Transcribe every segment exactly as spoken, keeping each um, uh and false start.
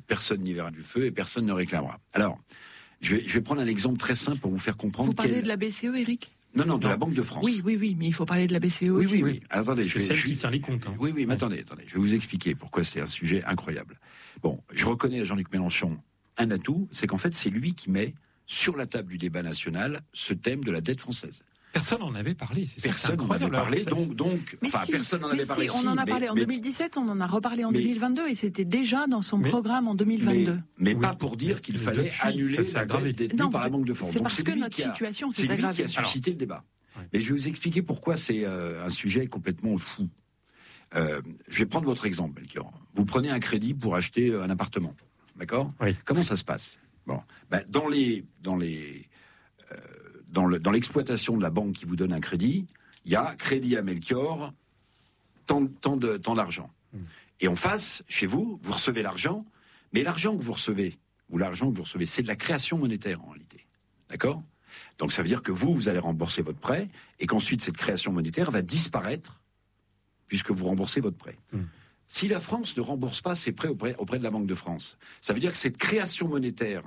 personne n'y verra du feu et personne ne réclamera. Alors, je vais, je vais prendre un exemple très simple pour vous faire comprendre. Vous parlez quel... de la B C E, Eric ? Non, non, de non. la Banque de France. Oui, oui, oui, mais il faut parler de la B C E oui, aussi. Oui, oui, oui. Alors, attendez, je vais... celle je... qui tient les comptes. Hein. Oui, oui, mais ouais. attendez, attendez. Je vais vous expliquer pourquoi c'est un sujet incroyable. Bon, je reconnais à Jean-Luc Mélenchon un atout, c'est qu'en fait, c'est lui qui met sur la table du débat national ce thème de la dette française. Personne n'en avait parlé, c'est ça. Personne n'en avait parlé, donc, donc, mais enfin, si, personne n'en avait mais parlé. Si, on en a mais, parlé en mais, deux mille dix-sept, on en a reparlé en mais, deux mille vingt-deux, et c'était déjà dans son mais, programme en deux mille vingt-deux. Mais, mais oui. pas pour dire qu'il fallait depuis, annuler la dette détenue non, par la Banque de France. C'est donc, parce c'est que notre a, situation s'est aggravée. C'est lui qui a suscité Alors, le débat. Ouais. Mais je vais vous expliquer pourquoi c'est euh, un sujet complètement fou. Euh, je vais prendre votre exemple, Melchior. Vous prenez un crédit pour acheter un appartement, d'accord ? Oui. Comment ça se passe ? Bon, ben, dans les, dans les, euh, dans le, dans l'exploitation de la banque qui vous donne un crédit, il y a crédit à Melchior, tant, tant de, tant d'argent. Mmh. Et en face, chez vous, vous recevez l'argent, mais l'argent que vous recevez, ou l'argent que vous recevez, c'est de la création monétaire en réalité, d'accord ? Donc ça veut dire que vous, vous allez rembourser votre prêt, et qu'ensuite cette création monétaire va disparaître puisque vous remboursez votre prêt. Mmh. Si la France ne rembourse pas ses prêts auprès, auprès de la Banque de France, ça veut dire que cette création monétaire,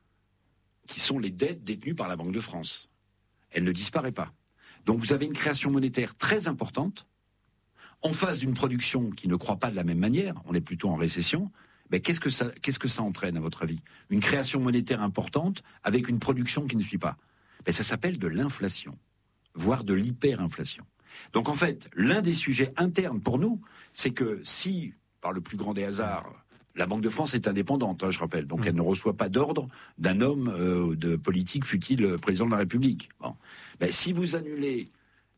qui sont les dettes détenues par la Banque de France, elle ne disparaît pas. Donc vous avez une création monétaire très importante, en face d'une production qui ne croît pas de la même manière, on est plutôt en récession. Ben qu'est-ce que ça, qu'est-ce que ça entraîne à votre avis ? Une création monétaire importante avec une production qui ne suit pas. Ben ça s'appelle de l'inflation, voire de l'hyperinflation. Donc en fait, l'un des sujets internes pour nous, c'est que si, par le plus grand des hasards, la Banque de France est indépendante, hein, je rappelle, donc mmh. elle ne reçoit pas d'ordre d'un homme euh, de politique, fût-il président de la République. Bon. Ben, si vous annulez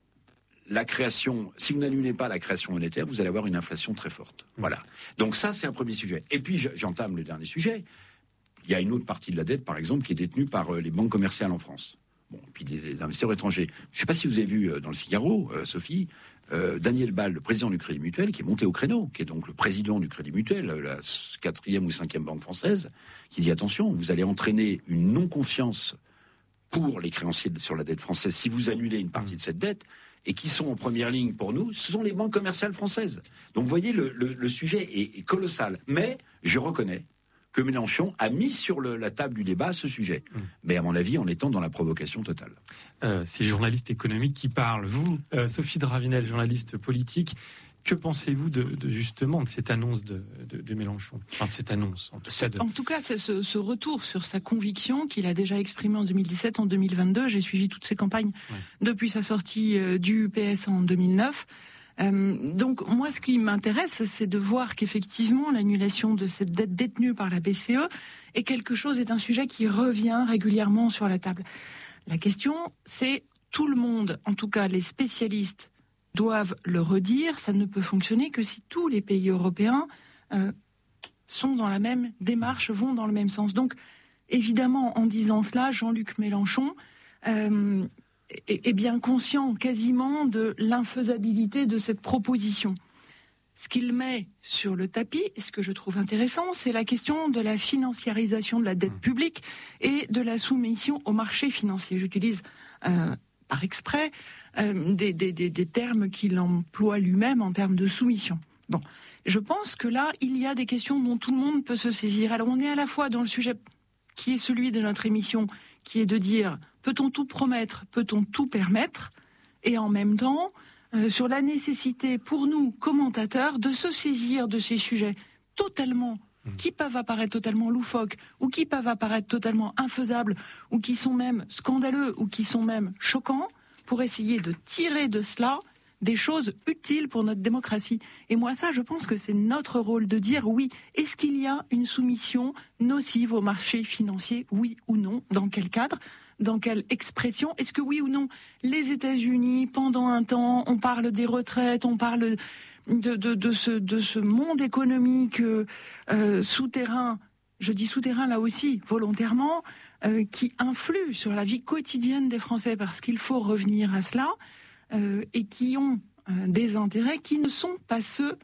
la création, si vous n'annulez pas la création monétaire, vous allez avoir une inflation très forte. Mmh. Voilà. Donc ça, c'est un premier sujet. Et puis j'entame le dernier sujet. Il y a une autre partie de la dette, par exemple, qui est détenue par euh, les banques commerciales en France. Bon, puis des investisseurs étrangers. Je ne sais pas si vous avez vu euh, dans le Figaro, euh, Sophie, euh, Daniel Ball, le président du Crédit Mutuel, qui est monté au créneau, qui est donc le président du Crédit Mutuel, la quatrième ou cinquième banque française, qui dit attention, vous allez entraîner une non-confiance pour les créanciers sur la dette française si vous annulez une partie de cette dette, et qui sont en première ligne pour nous, ce sont les banques commerciales françaises. Donc vous voyez, le, le, le sujet est, est colossal. Mais je reconnais que Mélenchon a mis sur le, la table du débat ce sujet. Mmh. Mais à mon avis, en étant dans la provocation totale. Euh, c'est le journaliste économique qui parle. Vous, euh, Sophie Dravinel, journaliste politique, que pensez-vous de, de justement de cette annonce de, de, de Mélenchon, enfin de cette annonce en tout cas, de... en tout cas c'est ce, ce retour sur sa conviction qu'il a déjà exprimé en deux mille dix-sept, en deux mille vingt-deux. J'ai suivi toutes ses campagnes ouais. depuis sa sortie euh, du U P S en deux mille neuf. Euh, donc moi, ce qui m'intéresse, c'est de voir qu'effectivement l'annulation de cette dette détenue par la B C E est quelque chose, est un sujet qui revient régulièrement sur la table. La question, c'est tout le monde, en tout cas les spécialistes, doivent le redire. Ça ne peut fonctionner que si tous les pays européens euh, sont dans la même démarche, vont dans le même sens. Donc, évidemment, en disant cela, Jean-Luc Mélenchon euh, est bien conscient quasiment de l'infaisabilité de cette proposition. Ce qu'il met sur le tapis, et ce que je trouve intéressant, c'est la question de la financiarisation de la dette publique et de la soumission au marché financier. J'utilise euh, par exprès euh, des, des, des, des termes qu'il emploie lui-même en termes de soumission. Bon, je pense que là, il y a des questions dont tout le monde peut se saisir. Alors on est à la fois dans le sujet qui est celui de notre émission, qui est de dire, peut-on tout promettre, peut-on tout permettre, et en même temps, euh, sur la nécessité pour nous, commentateurs, de se saisir de ces sujets totalement, mmh. qui peuvent apparaître totalement loufoques, ou qui peuvent apparaître totalement infaisables, ou qui sont même scandaleux, ou qui sont même choquants, pour essayer de tirer de cela des choses utiles pour notre démocratie. Et moi, ça, je pense que c'est notre rôle de dire oui. Est-ce qu'il y a une soumission nocive au marché financier, oui ou non? Dans quel cadre? Dans quelle expression? Est-ce que oui ou non, les États-Unis, pendant un temps, on parle des retraites, on parle de, de, de, ce, de ce monde économique euh, souterrain, je dis souterrain là aussi, volontairement, euh, qui influe sur la vie quotidienne des Français, parce qu'il faut revenir à cela. Euh, et qui ont euh, des intérêts qui ne sont pas ceux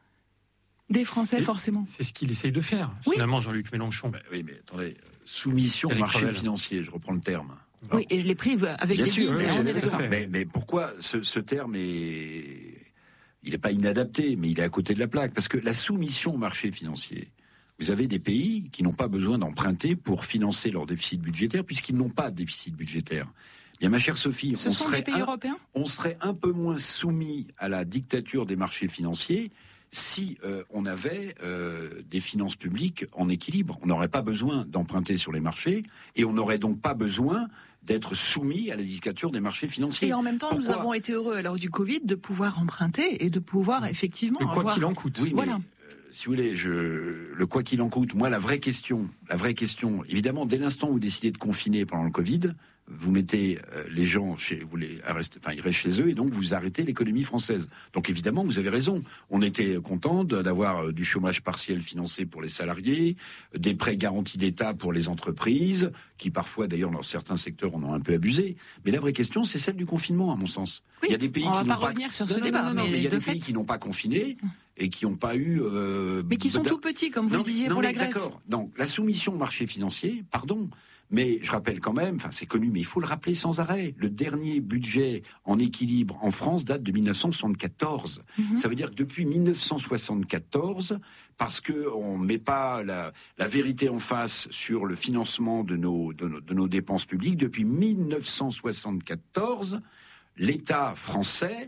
des Français, et forcément. C'est ce qu'il essaye de faire, oui. finalement, Jean-Luc Mélenchon. Bah, oui, mais attendez, soumission au marché Crevel. financier, je reprends le terme. Alors, oui, et je l'ai pris avec bien des sûr, billes, oui, mais, mais, mais, mais pourquoi ce, ce terme est... Il n'est pas inadapté, mais il est à côté de la plaque. Parce que la soumission au marché financier, vous vous avez des pays qui n'ont pas besoin d'emprunter pour financer leur déficit budgétaire, puisqu'ils n'ont pas de déficit budgétaire. Bien, ma chère Sophie, Ce on, sont serait des pays un, européens on serait un peu moins soumis à la dictature des marchés financiers si euh, on avait euh, des finances publiques en équilibre. On n'aurait pas besoin d'emprunter sur les marchés et on n'aurait donc pas besoin d'être soumis à la dictature des marchés financiers. Et en même temps, Pourquoi ? nous avons été heureux, lors du Covid, de pouvoir emprunter et de pouvoir effectivement Mais quoi avoir... qu'il en coûte. Oui, mais, Voilà. euh, si vous voulez, je, le quoi qu'il en coûte, moi, la vraie question, la vraie question, évidemment, dès l'instant où vous décidez de confiner pendant le Covid, vous mettez euh, les gens chez, vous les arrêtez, enfin, ils restent chez eux et donc vous arrêtez l'économie française. Donc évidemment, vous avez raison. On était content d'avoir du chômage partiel financé pour les salariés, des prêts garantis d'État pour les entreprises, qui parfois, d'ailleurs, dans certains secteurs, en ont un peu abusé. Mais la vraie question, c'est celle du confinement, à mon sens. Oui, il y a des pays on qui va n'ont pas pas revenir sur ce non, non, débat, non, non, mais mais il y a de des fait- pays qui n'ont pas confiné et qui n'ont pas eu. Euh, Mais qui sont d'a- tout petits, comme vous non, le disiez non, pour mais la Grèce. D'accord. Donc la soumission au marché financier, pardon. Mais je rappelle quand même, enfin c'est connu, mais il faut le rappeler sans arrêt. Le dernier budget en équilibre en France date de mille neuf cent soixante-quatorze. Mhm. Ça veut dire que depuis mille neuf cent soixante-quatorze, parce que on met pas la, la vérité en face sur le financement de nos, de nos de nos dépenses publiques, depuis mille neuf cent soixante-quatorze, l'État français,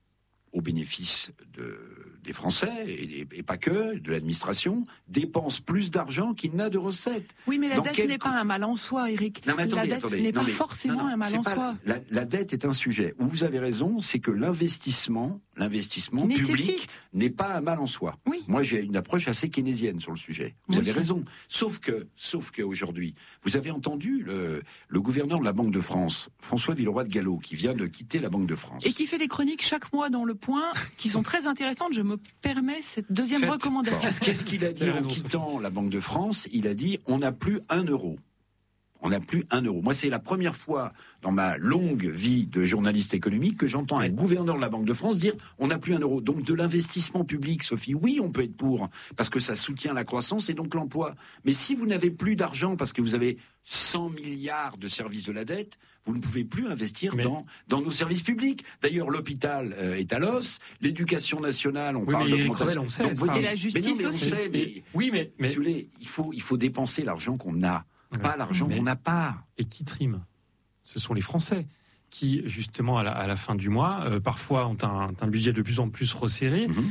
au bénéfice de, des Français, et, et pas que, de l'administration, dépense plus d'argent qu'il n'a de recettes. Oui, mais la Dans dette quel n'est co- pas un mal en soi, Eric. Non, mais attendez, la dette attendez. n'est Non, pas mais- forcément non, non, un mal c'est en pas- soi. La, la dette est un sujet où vous avez raison, c'est que l'investissement, l'investissement Nécessite. public n'est pas un mal en soi. Oui. Moi, j'ai une approche assez keynésienne sur le sujet. Vous Moi avez aussi. raison. Sauf que, sauf que aujourd'hui, vous avez entendu le, le gouverneur de la Banque de France, François Villeroy de Galhau, qui vient de quitter la Banque de France. Et qui fait des chroniques chaque mois dans Le Point, qui sont très intéressantes. Je me permets cette deuxième Faites. recommandation. Bon, qu'est-ce qu'il a Vous dit avez en raison, quittant la Banque de France? Il a dit on n'a plus un euro. On n'a plus un euro. Moi, c'est la première fois dans ma longue vie de journaliste économique que j'entends un gouverneur de la Banque de France dire on n'a plus un euro. Donc de l'investissement public, Sophie, oui, on peut être pour, parce que ça soutient la croissance et donc l'emploi. Mais si vous n'avez plus d'argent parce que vous avez cent milliards de services de la dette, vous ne pouvez plus investir Mais- dans, dans nos services publics. D'ailleurs, l'hôpital euh, est à l'os, l'éducation nationale, on Oui, parle mais Éric d'augmentation. Revel, on sait, Donc, ça. vous- Et la mais justice non, mais on aussi. sait, mais- Oui, mais, mais si vous voulez, il faut, il faut dépenser l'argent qu'on a, pas Ouais. l'argent Mais- qu'on n'a pas. et qui triment? Ce sont les Français qui, justement, à la, à la fin du mois, euh, parfois ont un, un budget de plus en plus resserré. Mhm.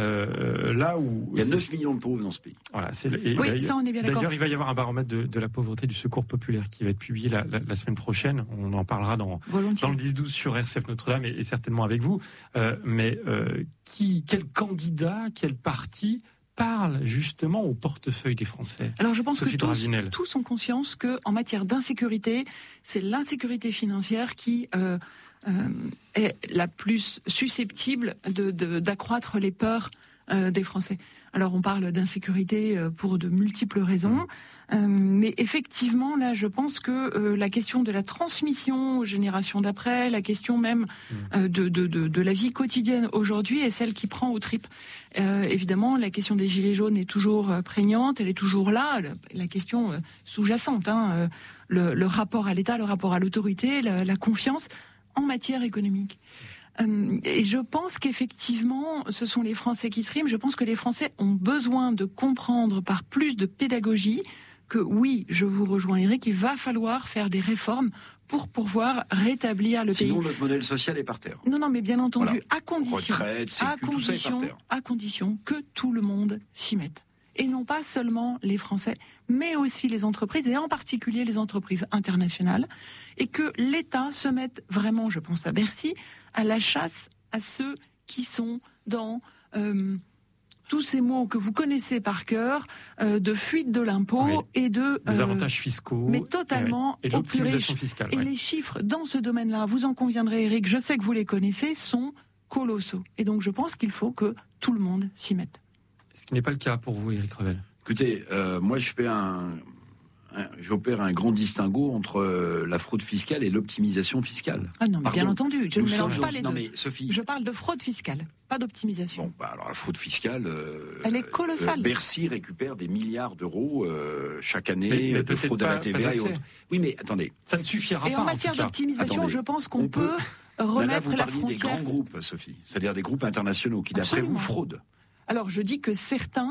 Euh, là où Il y a c'est- neuf millions de pauvres dans ce pays. voilà, c'est le- et Oui, d'ailleurs- ça, on est bien d'accord. D'ailleurs, il va y avoir un baromètre de, de la pauvreté du Secours populaire qui va être publié la, la- la semaine prochaine. On en parlera dans, Volontiers. dans le dix douze sur R C F Notre-Dame et, et certainement avec vous. Euh, mais euh, qui, quel candidat, quel parti parle justement au portefeuille des Français? Alors je pense Sophie que tous, Dravinel. tous ont conscience que en matière d'insécurité, c'est l'insécurité financière qui euh, euh, est la plus susceptible de, de- d'accroître les peurs euh, des Français. Alors on parle d'insécurité euh, pour de multiples raisons, euh, mais effectivement là je pense que euh, la question de la transmission aux générations d'après, la question même euh, de, de, de, de la vie quotidienne aujourd'hui est celle qui prend aux tripes. Euh, évidemment la question des gilets jaunes est toujours euh, prégnante, elle est toujours là, la, la question euh, sous-jacente, hein, euh, le, le rapport à l'État, le rapport à l'autorité, la, la confiance en matière économique. Euh, et je pense qu'effectivement, ce sont les Français qui triment. Je pense que les Français ont besoin de comprendre par plus de pédagogie que oui, je vous rejoins Eric, il va falloir faire des réformes pour pouvoir rétablir le Sinon, pays. notre modèle social est par terre. Non, non, mais bien entendu, Voilà. à condition, Retraite, sécu, à tout ça est par condition, terre. à condition que tout le monde s'y mette. Et non pas seulement les Français, mais aussi les entreprises, et en particulier les entreprises internationales, et que l'État se mette vraiment, je pense à Bercy, à la chasse à ceux qui sont dans euh, tous ces mots que vous connaissez par cœur, euh, de fuite de l'impôt Oui. et de... Des euh, avantages fiscaux. mais totalement et, et au plus l'optimisation riche. fiscale. Et ouais. les chiffres dans ce domaine-là, vous en conviendrez Eric, je sais que vous les connaissez, sont colossaux. Et donc je pense qu'il faut que tout le monde s'y mette. Ce qui n'est pas le cas pour vous, Éric Revel. Écoutez, euh, moi je fais un, un- j'opère un grand distinguo entre euh, la fraude fiscale et l'optimisation fiscale. Ah non, mais bien Pardon. entendu, je Nous ne mélange sommes pas dans- les non, deux. mais Sophie. Je parle de fraude fiscale, pas d'optimisation. Bon, bah alors la fraude fiscale. euh, Elle est colossale. euh, Bercy récupère des milliards d'euros euh, chaque année Mais- mais de peut-être fraude à la pas- T V A pas et assez. autres. Oui, mais attendez. Ça ne suffira Et pas. en matière tout cas. d'optimisation, Attendez, je pense qu'on on peut- peut Là, là, remettre vous la parliez des frontière. grands groupes, Sophie. C'est-à-dire des groupes internationaux qui, d'après Absolument. vous, fraudent. Alors je dis que certains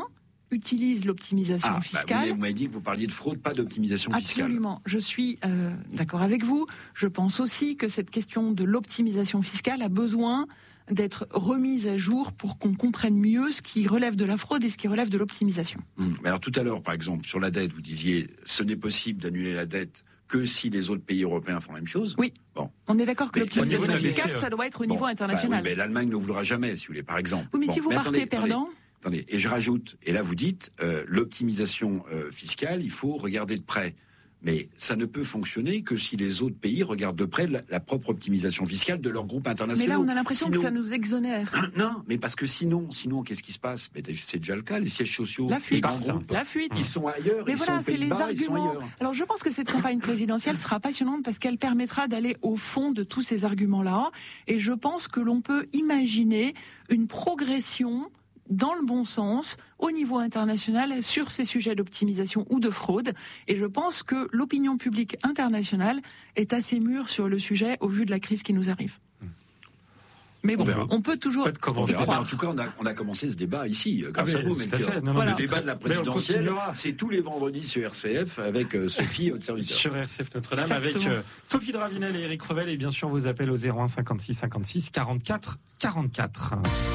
utilise l'optimisation ah, fiscale. Bah, vous m'avez dit que vous parliez de fraude, pas d'optimisation fiscale. Absolument. Je suis euh, d'accord avec vous. Je pense aussi que cette question de l'optimisation fiscale a besoin d'être remise à jour pour qu'on comprenne mieux ce qui relève de la fraude et ce qui relève de l'optimisation. Mmh. Alors tout à l'heure, par exemple, sur la dette, vous disiez ce n'est possible d'annuler la dette que si les autres pays européens font la même chose. Oui. Bon. On est d'accord que mais l'optimisation fiscale, ça doit être au bon, niveau international. Bah oui, mais l'Allemagne ne voudra jamais, si vous voulez, par exemple. Oui, mais bon, si vous mais partez attendez, perdant... Attendez. Attendez, et je rajoute, et là vous dites, euh, l'optimisation euh, fiscale, il faut regarder de près. Mais ça ne peut fonctionner que si les autres pays regardent de près la, la propre optimisation fiscale de leurs groupes internationaux. Mais là, on a l'impression sinon, que ça nous exonère. Non, mais parce que sinon, sinon, qu'est-ce qui se passe? Mais c'est déjà le cas, les sièges sociaux, la fuite, les grands groupes, la fuite. Ils sont ailleurs, mais ils voilà, sont aux c'est les arguments. Ils sont ailleurs. Alors, je pense que cette campagne présidentielle sera passionnante parce qu'elle permettra d'aller au fond de tous ces arguments-là. Et je pense que l'on peut imaginer une progression dans le bon sens, au niveau international, sur ces sujets d'optimisation ou de fraude. Et je pense que l'opinion publique internationale est assez mûre sur le sujet au vu de la crise qui nous arrive. Mais bon, on, on peut toujours on verra. Mais en tout cas, on a, on a commencé ce débat ici, grâce ah à vous, Melchior. Voilà. Le débat de la présidentielle, c'est tous les vendredis sur R C F avec euh, Sophie, votre serviteur. Sur R C F Notre-Dame, avec euh, Sophie Dravinel et Éric Revel, et bien sûr vos appels au zéro un cinquante-six cinquante-six quarante-quatre quarante-quatre.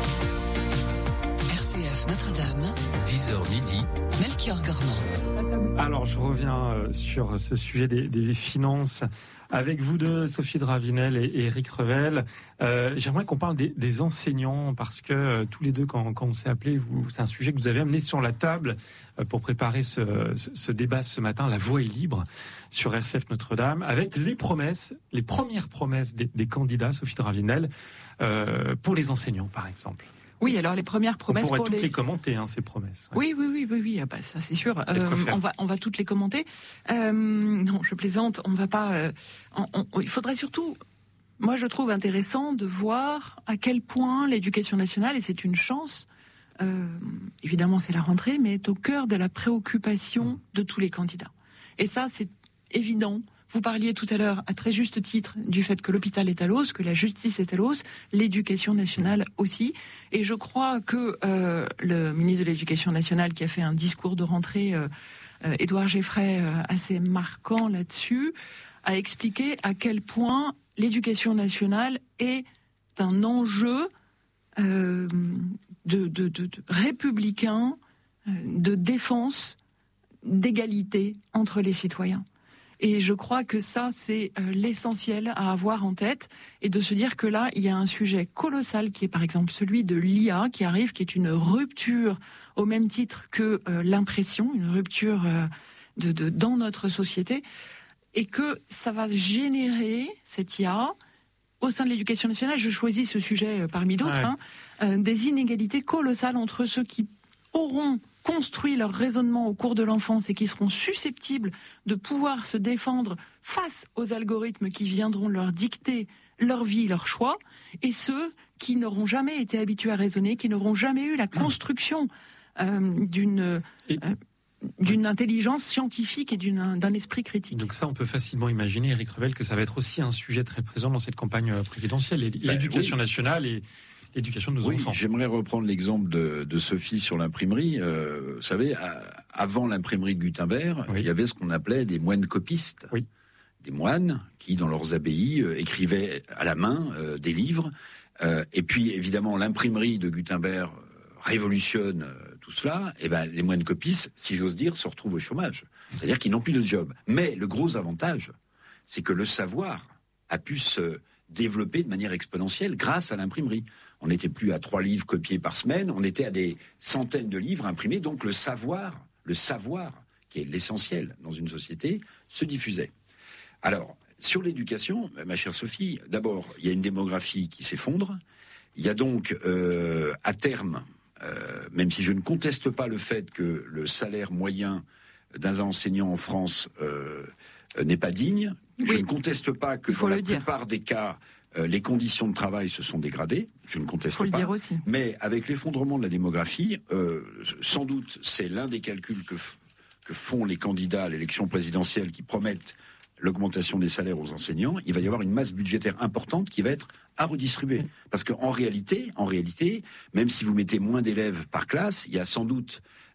R C F Notre-Dame, dix heures midi, Melchior Gormand. Alors, je reviens sur ce sujet des, des finances avec vous deux, Sophie Dravinel et, et Éric Revel. Euh, j'aimerais qu'on parle des, des enseignants, parce que euh, tous les deux, quand, quand on s'est appelés, vous, c'est un sujet que vous avez amené sur la table euh, pour préparer ce, ce, ce débat ce matin. La voix est libre sur R C F Notre-Dame, avec les promesses, les premières promesses des, des candidats, Sophie Dravinel, euh, pour les enseignants, par exemple. Oui, alors les premières promesses. On pourrait pour toutes les... les commenter, hein, ces promesses. Oui, oui, oui, oui, oui. Ah bah, ça c'est sûr. Euh, on va, on va toutes les commenter. Euh, non, je plaisante. On va pas. Euh, on, on, il faudrait surtout. Moi, je trouve intéressant de voir à quel point l'éducation nationale, et c'est une chance. Euh, évidemment, c'est la rentrée, mais est au cœur de la préoccupation de tous les candidats. Et ça, c'est évident. Vous parliez tout à l'heure, à très juste titre, du fait que l'hôpital est à l'os, que la justice est à l'os, l'éducation nationale aussi. Et je crois que euh, le ministre de l'Éducation nationale, qui a fait un discours de rentrée, euh, euh, Édouard Geffray, euh, assez marquant là-dessus, a expliqué à quel point l'éducation nationale est un enjeu euh, de, de, de, de républicain, euh, de défense, d'égalité entre les citoyens. Et je crois que ça, c'est euh, l'essentiel à avoir en tête, et de se dire que là, il y a un sujet colossal qui est par exemple celui de l'I A qui arrive, qui est une rupture au même titre que euh, l'impression, une rupture euh, de, de, dans notre société, et que ça va générer, cette I A, au sein de l'éducation nationale, je choisis ce sujet euh, parmi d'autres, ouais. hein, euh, des inégalités colossales entre ceux qui auront construit leur raisonnement au cours de l'enfance et qui seront susceptibles de pouvoir se défendre face aux algorithmes qui viendront leur dicter leur vie, leur choix, et ceux qui n'auront jamais été habitués à raisonner, qui n'auront jamais eu la construction euh, d'une euh, d'une intelligence scientifique et d'une, d'un esprit critique. Donc ça, on peut facilement imaginer, Éric Revel, que ça va être aussi un sujet très présent dans cette campagne présidentielle, l'éducation bah, oui. nationale et l'éducation de nos oui, enfants. J'aimerais reprendre l'exemple de, de Sophie sur l'imprimerie. Euh, vous savez, à, avant l'imprimerie de Gutenberg, oui. il y avait ce qu'on appelait des moines copistes. Oui. Des moines qui, dans leurs abbayes, euh, écrivaient à la main euh, des livres. Euh, et puis, évidemment, l'imprimerie de Gutenberg euh, révolutionne euh, tout cela. Et ben, les moines copistes, si j'ose dire, se retrouvent au chômage. C'est-à-dire qu'ils n'ont plus de job. Mais le gros avantage, c'est que le savoir a pu se développer de manière exponentielle grâce à l'imprimerie. On n'était plus à trois livres copiés par semaine, on était à des centaines de livres imprimés. Donc le savoir, le savoir, qui est l'essentiel dans une société, se diffusait. Alors, sur l'éducation, ma chère Sophie, d'abord, il y a une démographie qui s'effondre. Il y a donc, euh, à terme, euh, même si je ne conteste pas le fait que le salaire moyen d'un enseignant en France euh, n'est pas digne, oui. je ne conteste pas que dans la plupart des cas, Euh, les conditions de travail se sont dégradées, je ne conteste Faut pas. Le dire aussi. Mais avec l'effondrement de la démographie, euh, sans doute c'est l'un des calculs que, f- que font les candidats à l'élection présidentielle qui promettent l'augmentation des salaires aux enseignants. Il va y avoir une masse budgétaire importante qui va être à redistribuer. Parce qu'en réalité, en réalité, même si vous mettez moins d'élèves par classe, il y a sans doute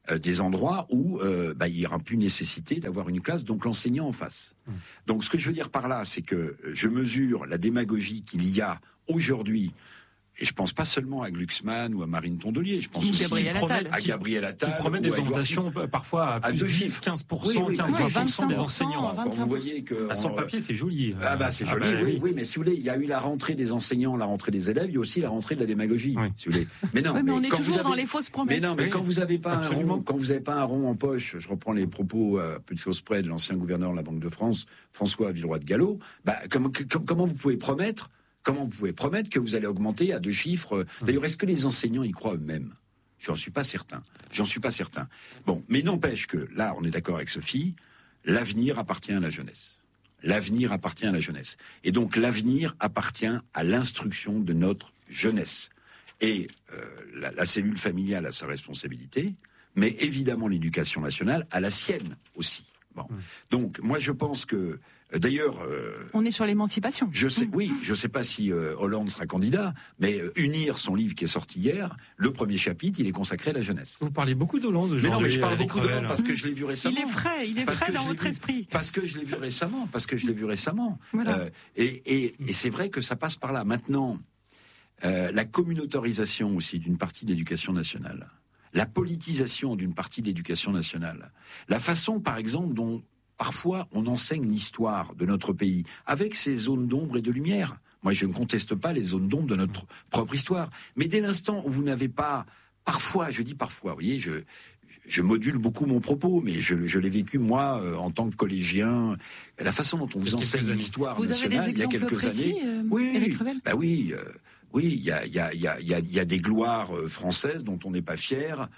euh, des endroits où euh, bah, il n'y aura plus nécessité d'avoir une classe, donc l'enseignant en face. Mmh. Donc ce que je veux dire par là, c'est que je mesure la démagogie qu'il y a aujourd'hui. Et je pense pas seulement à Glucksmann ou à Marine Tondelier, je pense aussi Gabriel Attal. à Gabriel Attal. Qui promet des augmentations parfois à plus de dix, quinze pour cent, quinze à vingt pour cent des enseignants. Quand vous voyez que... À son papier, c'est joli. Ah bah c'est joli, ah bah, oui, oui, oui, mais si vous voulez, il y a eu la rentrée des enseignants, la rentrée des élèves, il y a aussi la rentrée de la démagogie, oui. si vous voulez. Mais non, oui, mais, mais on est toujours avez... dans les fausses promesses. Mais non, mais oui. quand vous avez pas Absolument. un rond, quand vous avez pas un rond en poche, je reprends les propos à peu de choses près de l'ancien gouverneur de la Banque de France, François Villeroy de Gallo, bah comment, comment vous pouvez promettre Comment vous pouvez promettre que vous allez augmenter à deux chiffres? D'ailleurs, est-ce que les enseignants y croient eux-mêmes? J'en suis pas certain. J'en suis pas certain. Bon, mais n'empêche que, là, on est d'accord avec Sophie, l'avenir appartient à la jeunesse. L'avenir appartient à la jeunesse. Et donc, l'avenir appartient à l'instruction de notre jeunesse. Et euh, la, la cellule familiale a sa responsabilité, mais évidemment, l'éducation nationale a la sienne aussi. Bon. Donc, moi, je pense que D'ailleurs, euh, on est sur l'émancipation. Je sais, oui, je sais pas si euh, Hollande sera candidat, mais euh, Unir, son livre qui est sorti hier, le premier chapitre, il est consacré à la jeunesse. Vous parlez beaucoup d'Hollande aujourd'hui. Mais non, mais je parle beaucoup d'Hollande parce que je l'ai vu récemment. Il est frais, il est frais dans votre vu, esprit. Parce que je l'ai vu récemment, parce que je l'ai vu récemment. Voilà. Euh, et, et, et c'est vrai que ça passe par là. Maintenant, euh, la communautarisation aussi d'une partie de l'éducation nationale, la politisation d'une partie de l'éducation nationale, la façon, par exemple, dont parfois, on enseigne l'histoire de notre pays avec ses zones d'ombre et de lumière. Moi, je ne conteste pas les zones d'ombre de notre propre histoire. Mais dès l'instant où vous n'avez pas, parfois, je dis parfois, vous voyez, je, je module beaucoup mon propos, mais je, je l'ai vécu, moi, euh, en tant que collégien, la façon dont on vous enseigne l'histoire nationale, il y a quelques précis, années. Euh, oui, Éric Revel bah oui, euh, oui, il y a, il y a, il y a, il y a, il y a des gloires françaises dont on n'est pas fier.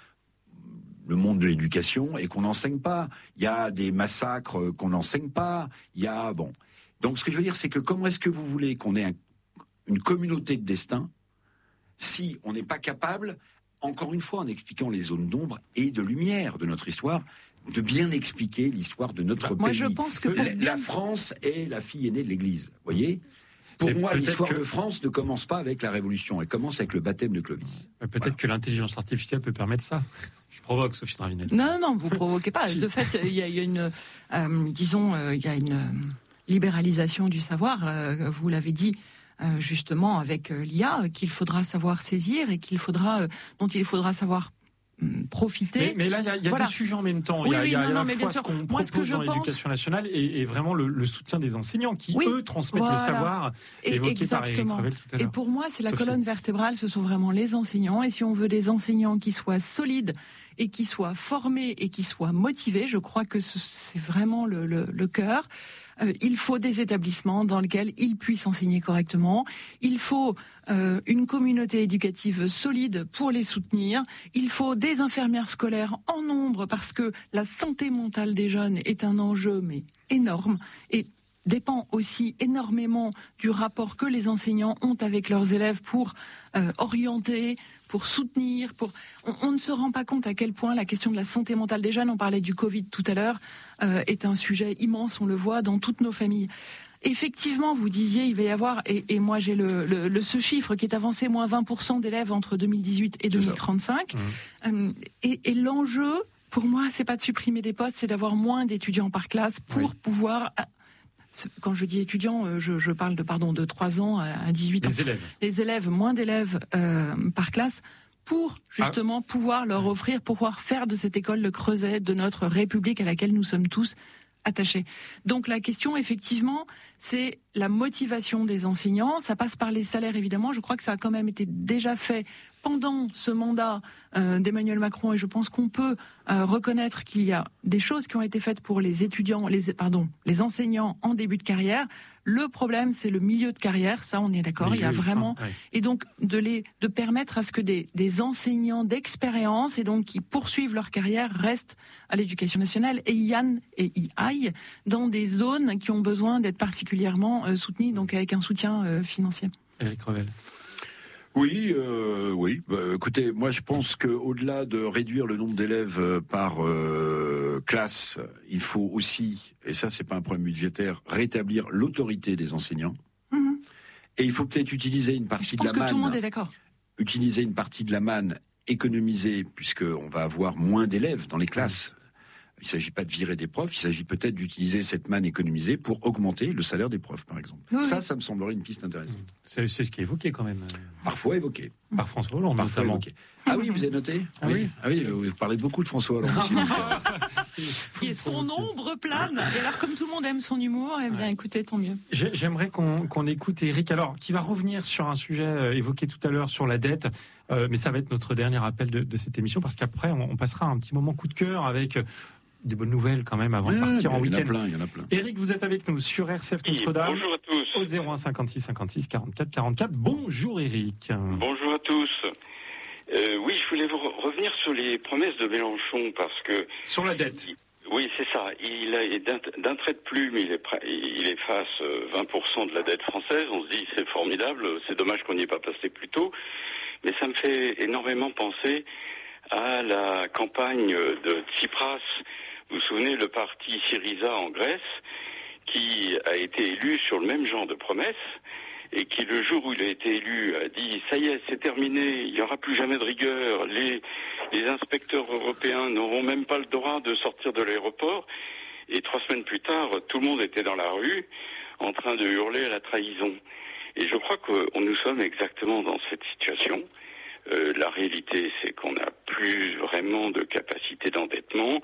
Le monde de l'éducation et qu'on n'enseigne pas. Il y a des massacres qu'on n'enseigne pas. Il y a bon. Donc ce que je veux dire, c'est que comment est-ce que vous voulez qu'on ait un, une communauté de destin si on n'est pas capable, encore une fois, en expliquant les zones d'ombre et de lumière de notre histoire, de bien expliquer l'histoire de notre Moi, pays. Moi, je pense que la, la France est la fille aînée de l'Église. Vous voyez. Pour moi, l'histoire que... de France ne commence pas avec la Révolution, elle commence avec le baptême de Clovis. Peut-être voilà. que l'intelligence artificielle peut permettre ça. Je provoque, Sophie Dravinel. Non, non, vous provoquez pas. De fait, il y, y a une, euh, disons, euh, il y a une euh, libéralisation du savoir. Euh, vous l'avez dit euh, justement avec euh, l'I A, qu'il faudra savoir saisir et qu'il faudra, euh, dont il faudra savoir profiter. Mais, mais là, il y a, y a voilà. deux sujets en même temps. Il oui, y a, oui, y a non, à la non, fois ce qu'on propose que dans pense... l'éducation nationale et, et vraiment le, le soutien des enseignants qui, oui, eux, transmettent voilà. le savoir et évoqué exactement. par Éric Revel tout à l'heure. Et pour moi, c'est la Sophie. colonne vertébrale, ce sont vraiment les enseignants. Et si on veut des enseignants qui soient solides et qui soient formés et qui soient motivés, je crois que c'est vraiment le, le, le cœur. Euh, il faut des établissements dans lesquels ils puissent enseigner correctement. Il faut euh, une communauté éducative solide pour les soutenir. Il faut des infirmières scolaires en nombre parce que la santé mentale des jeunes est un enjeu mais énorme et dépend aussi énormément du rapport que les enseignants ont avec leurs élèves pour euh, orienter, pour soutenir, pour. On, on ne se rend pas compte à quel point la question de la santé mentale des jeunes, on parlait du Covid tout à l'heure, euh, est un sujet immense. On le voit dans toutes nos familles. Effectivement, vous disiez, il va y avoir, et, et moi j'ai le, le, le ce chiffre qui est avancé, moins vingt pour cent d'élèves entre deux mille dix-huit et deux mille trente-cinq. Mmh. Euh, et, et l'enjeu, pour moi, c'est pas de supprimer des postes, c'est d'avoir moins d'étudiants par classe pour oui. pouvoir. Quand je dis étudiants, je, je parle de pardon de trois ans à dix-huit ans. Les élèves. Les élèves, moins d'élèves euh, par classe, pour justement ah. pouvoir leur offrir, pouvoir faire de cette école le creuset de notre République à laquelle nous sommes tous attachés. Donc la question, effectivement, c'est la motivation des enseignants. Ça passe par les salaires, évidemment. Je crois que ça a quand même été déjà fait pendant ce mandat euh, d'Emmanuel Macron, et je pense qu'on peut euh, reconnaître qu'il y a des choses qui ont été faites pour les étudiants, les pardon, les enseignants en début de carrière. Le problème, c'est le milieu de carrière, ça on est d'accord. Il y a vraiment fin, ouais. et donc de les de permettre à ce que des des enseignants d'expérience et donc qui poursuivent leur carrière restent à l'éducation nationale et y aillent et y aillent dans des zones qui ont besoin d'être particulièrement euh, soutenues, donc avec un soutien euh, financier. Éric Revel. Oui, euh, oui. Bah, écoutez, moi je pense qu'au-delà de réduire le nombre d'élèves par euh, classe, il faut aussi, et ça c'est pas un problème budgétaire, rétablir l'autorité des enseignants. Mmh. Et il faut peut-être utiliser une partie je de la manne. Je pense que manne, tout le monde est d'accord. Utiliser une partie de la manne économiser, puisqu'on va avoir moins d'élèves dans les classes. Il ne s'agit pas de virer des profs, il s'agit peut-être d'utiliser cette manne économisée pour augmenter le salaire des profs, par exemple. Oui, ça, oui. ça me semblerait une piste intéressante. C'est, c'est ce qui est évoqué quand même. Parfois évoqué. Par François Hollande, Parfois notamment. Évoqué. Ah oui, vous avez noté ah oui. ah oui, vous parlez beaucoup de François Hollande aussi. Et son ombre plane. Et alors, comme tout le monde aime son humour, eh bien, ouais. écoutez, tant mieux. J'aimerais qu'on, qu'on écoute Éric, alors, qui va revenir sur un sujet évoqué tout à l'heure sur la dette, euh, mais ça va être notre dernier appel de, de cette émission, parce qu'après, on, on passera un petit moment coup de cœur avec des bonnes nouvelles quand même avant ouais, de partir en week-end. Il y en a plein. Éric, vous êtes avec nous sur R C F Notre-Dame. Bonjour à tous. Au zéro un cinquante-six cinquante-six quarante-quatre quarante-quatre. Bonjour Éric. Bonjour à tous. Euh, oui, je voulais vous re- revenir sur les promesses de Mélenchon parce que... Sur la dette. Il, oui, c'est ça. Il a, d'un, d'un trait de plume, il, est, il efface vingt pour cent de la dette française. On se dit, c'est formidable, c'est dommage qu'on n'y ait pas passé plus tôt. Mais ça me fait énormément penser à la campagne de Tsipras. Vous vous souvenez, le parti Syriza en Grèce, qui a été élu sur le même genre de promesses, et qui, le jour où il a été élu, a dit « ça y est, c'est terminé, il n'y aura plus jamais de rigueur, les, les inspecteurs européens n'auront même pas le droit de sortir de l'aéroport ». Et trois semaines plus tard, tout le monde était dans la rue, en train de hurler à la trahison. Et je crois que nous sommes exactement dans cette situation. Euh, la réalité, c'est qu'on n'a plus vraiment de capacité d'endettement.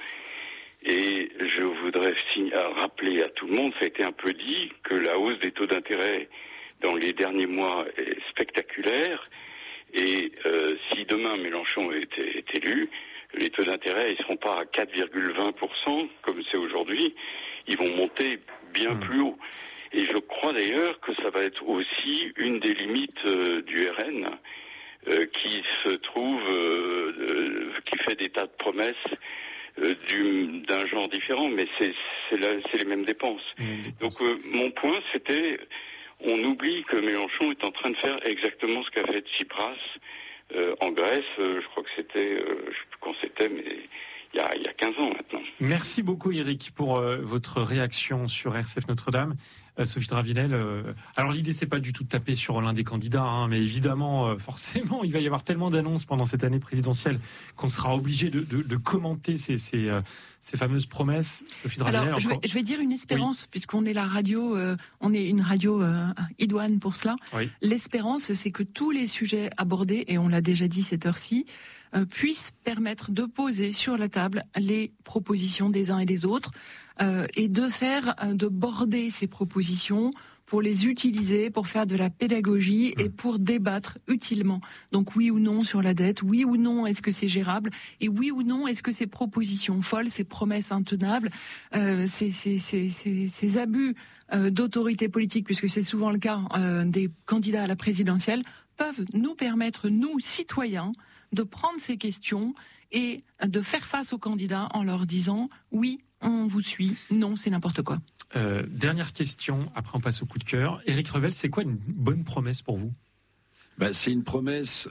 Et je voudrais rappeler à tout le monde, ça a été un peu dit, que la hausse des taux d'intérêt dans les derniers mois est spectaculaire. Et euh, si demain Mélenchon est, est élu, les taux d'intérêt ils seront pas à quatre virgule vingt pour cent comme c'est aujourd'hui, ils vont monter bien mmh. plus haut. Et je crois d'ailleurs que ça va être aussi une des limites euh, du R N euh, qui se trouve, euh, euh, qui fait des tas de promesses Euh, du, d'un genre différent, mais c'est, c'est, la, c'est les mêmes dépenses. Mmh. Donc euh, mon point, c'était, on oublie que Mélenchon est en train de faire exactement ce qu'a fait Tsipras euh, en Grèce. Euh, je crois que c'était, euh, je sais plus quand c'était, mais il y a, il y a quinze ans maintenant. Merci beaucoup Éric pour euh, votre réaction sur R C F Notre-Dame. Euh, Sophie Dravinel, euh, alors l'idée c'est pas du tout de taper sur l'un des candidats, hein, mais évidemment, euh, forcément, il va y avoir tellement d'annonces pendant cette année présidentielle qu'on sera obligé de, de, de commenter ces, ces, euh, ces fameuses promesses. Sophie Dravinel, alors je vais, je vais dire une espérance, oui. puisqu'on est la radio, euh, on est une radio euh, idoine pour cela. Oui. L'espérance, c'est que tous les sujets abordés, et on l'a déjà dit cette heure-ci, euh, puissent permettre de poser sur la table les propositions des uns et des autres. Euh, et de faire, euh, de border ces propositions pour les utiliser, pour faire de la pédagogie et pour débattre utilement. Donc oui ou non sur la dette, oui ou non est-ce que c'est gérable, et oui ou non est-ce que ces propositions folles, ces promesses intenables, euh, ces, ces, ces, ces, ces abus euh, d'autorité politique, puisque c'est souvent le cas euh, des candidats à la présidentielle, peuvent nous permettre, nous, citoyens, de prendre ces questions et de faire face aux candidats en leur disant oui, on vous suit, non, c'est n'importe quoi. Euh, dernière question, après on passe au coup de cœur. Éric Revel, c'est quoi une bonne promesse pour vous ? Ben, c'est une promesse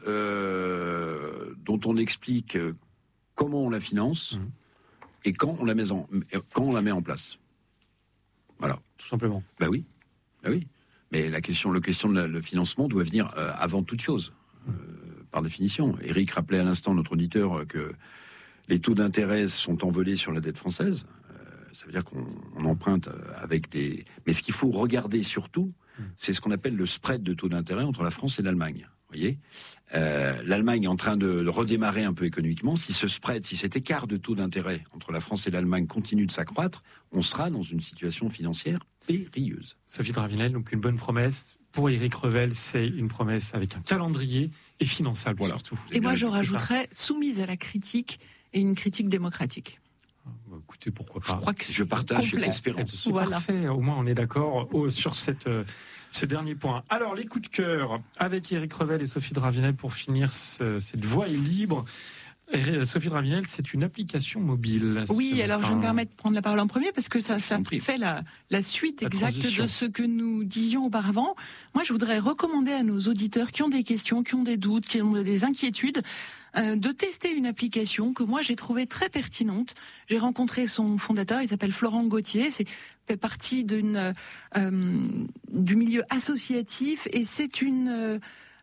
euh, dont on explique comment on la finance mmh. et quand on la met en, quand on la met en place. Voilà. Tout simplement. Ben oui, ben oui. Mais la question, le question de la, le financement doit venir euh, avant toute chose, mmh. euh, par définition. Éric rappelait à l'instant, notre auditeur, que les taux d'intérêt sont envolés sur la dette française. Euh, ça veut dire qu'on on emprunte avec des... Mais ce qu'il faut regarder surtout, mmh. c'est ce qu'on appelle le spread de taux d'intérêt entre la France et l'Allemagne. Vous voyez, euh, l'Allemagne est en train de, de redémarrer un peu économiquement. Si ce spread, si cet écart de taux d'intérêt entre la France et l'Allemagne continue de s'accroître, on sera dans une situation financière périlleuse. Sophie Dravinel, donc une bonne promesse. Pour Éric Revel, c'est une promesse avec un calendrier et finançable voilà. surtout. Et moi, je rajouterais soumise à la critique et une critique démocratique. Bah, écoutez, pourquoi pas. Je crois que je partage cette espérance. C'est voilà. Parfait. Au moins, on est d'accord oh, sur cette, euh, ce dernier point. Alors, les coups de cœur avec Éric Revel et Sophie Dravinel pour finir ce, cette voie est libre. Et Sophie Dravinel, c'est une application mobile. Oui, alors matin. Je me permets de prendre la parole en premier parce que ça, ça fait la, la suite la exacte transition. De ce que nous disions auparavant. Moi, je voudrais recommander à nos auditeurs qui ont des questions, qui ont des doutes, qui ont des inquiétudes, euh, de tester une application que moi j'ai trouvée très pertinente. J'ai rencontré son fondateur, il s'appelle Florent Gauthier, c'est fait partie d'une euh, du milieu associatif et c'est une euh,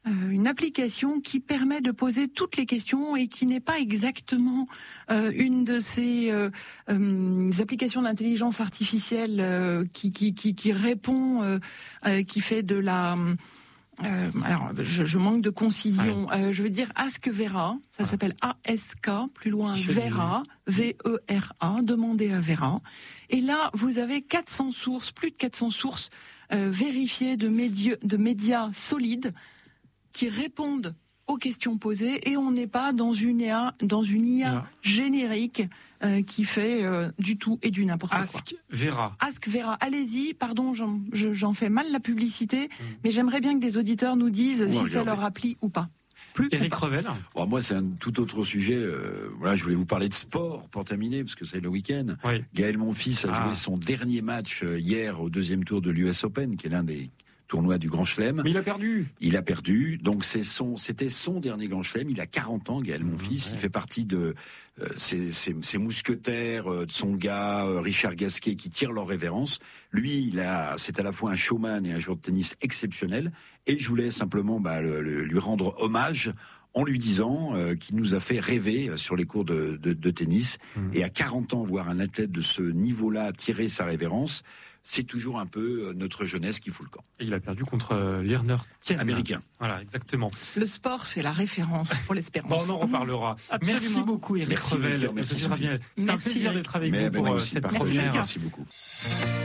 euh, une application qui permet de poser toutes les questions et qui n'est pas exactement euh, une de ces euh, euh, applications d'intelligence artificielle euh, qui, qui, qui, qui répond, euh, euh, qui fait de la... Euh, alors, je, je manque de concision. Ouais. Euh, je veux dire Ask Vera. Ça ouais. s'appelle A S K, plus loin Vera, V E R A. Demandez à Vera. Et là, vous avez quatre cents sources, plus de quatre cents sources euh, vérifiées de, médi- de médias solides qui répondent aux questions posées. Et on n'est pas dans une I A, dans une I A ouais. générique euh, qui fait euh, du tout et du n'importe Ask quoi. Ask Vera. Ask Vera. Allez-y. Pardon, j'en, j'en fais mal la publicité, mmh. mais j'aimerais bien que des auditeurs nous disent ouais, si regardez. ça leur appli ou pas. Plus Éric Revel. Bon, moi, c'est un tout autre sujet. Euh, voilà, je voulais vous parler de sport pour terminer, parce que c'est le week-end. Oui. Gaël Monfils a ah. joué son dernier match hier au deuxième tour de l'U S Open, qui est l'un des tournoi du Grand Chelem. Mais il a perdu. Il a perdu. Donc c'est son, c'était son dernier Grand Chelem. Il a quarante ans, Gaël Monfils. Mmh, ouais. Il fait partie de euh, ces, ces, ces mousquetaires, euh, de son gars euh, Richard Gasquet, qui tirent leur révérence. Lui, il a, c'est à la fois un showman et un joueur de tennis exceptionnel. Et je voulais simplement bah, le, le, lui rendre hommage en lui disant euh, qu'il nous a fait rêver sur les cours de, de, de tennis. Mmh. Et à quarante ans, voir un athlète de ce niveau-là tirer sa révérence, c'est toujours un peu notre jeunesse qui fout le camp. Et il a perdu contre Lerner Tien. Américain. Voilà, exactement. Le sport, c'est la référence pour l'espérance. Bon, on en reparlera. Absolument. Merci beaucoup, Éric Revel. Merci, merci, C'est un plaisir d'être avec Mais vous pour ben, cette première. Merci beaucoup.